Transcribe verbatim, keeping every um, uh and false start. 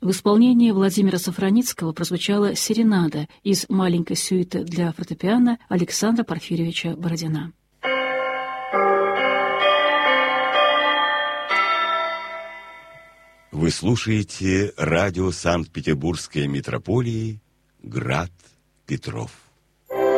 В исполнении Владимира Сафраницкого прозвучала серенада из маленькой сюиты для фортепиано Александра Порфирьевича Бородина. Вы слушаете радио Санкт-Петербургской митрополии «Град Петров».